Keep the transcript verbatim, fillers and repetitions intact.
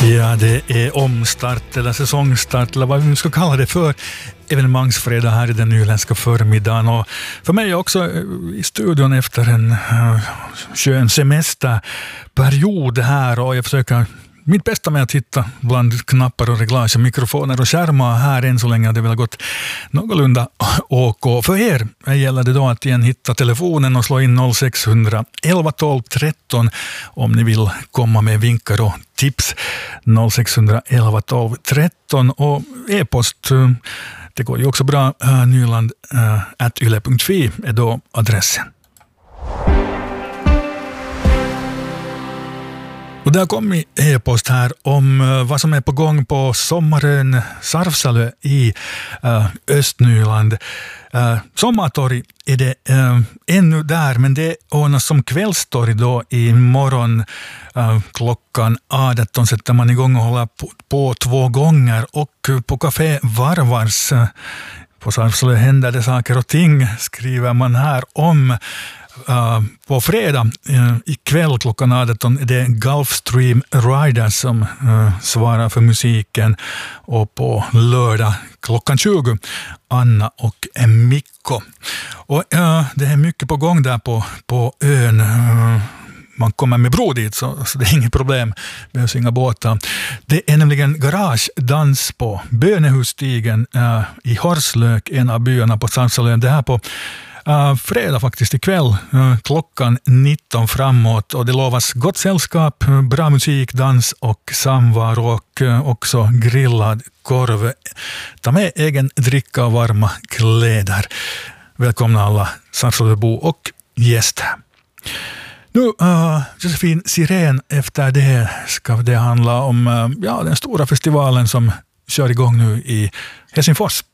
Ja, det är omstart eller säsongstart eller vad vi nu ska kalla det för. Evenemangsfredag här i den nyländska förmiddagen, och för mig också i studion efter en uh, skön semesterperiod här, och jag försöker mitt bästa med att hitta bland knappar och reglage, mikrofoner och skärmar här än så länge har det väl gått någorlunda OK. För er gäller det då att igen hitta telefonen och slå in noll sex ett ett ett tolv tretton om ni vill komma med vinkar och tips. noll sex ett ett ett tolv tretton, och e-post, det går ju också bra. uh, nyland at yle punkt fi är då adressen. Och där kom i e-post här om uh, vad som är på gång på Sommarön Sarfsalö i uh, Östnyland. Uh, sommartorg är det uh, ännu där, men det ordnas som kvällstorg då i morgon uh, klockan arton sätter man igång och håller på, på två gånger, och uh, på Café Varvars uh, på Sarfsalö händer det saker och ting, skriver man här om. Uh, på fredag uh, ikväll klockan arton är det Gulfstream Riders som uh, svarar för musiken, och på lördag klockan tjugo Anna och Mikko. Och uh, det är mycket på gång där på, på ön. Uh, man kommer med bro dit, så, så det är inget problem, behövs inga båtar. Det är nämligen garagedans på Bönehusstigen uh, i Horslök, en av byarna på Sarfsalön. Det här på Uh, fredag faktiskt ikväll, uh, klockan nitton framåt, och det lovas gott sällskap, uh, bra musik, dans och samvaro, och uh, också grillad korv. Ta med egen dricka och varma kläder. Välkomna alla Sarfsalöbo och gäster. Nu, uh, Josefin Sirén, efter det ska det handla om uh, ja, den stora festivalen som kör igång nu i Helsingfors.